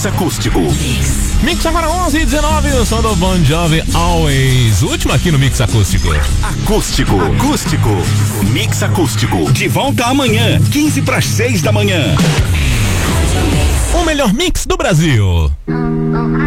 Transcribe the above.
Mix Acústico. Mix agora 11h19, o som do Bon Jovi Always. Último aqui no Mix Acústico. Acústico. Mix Acústico. De volta amanhã, 5:45 da manhã. O melhor mix do Brasil.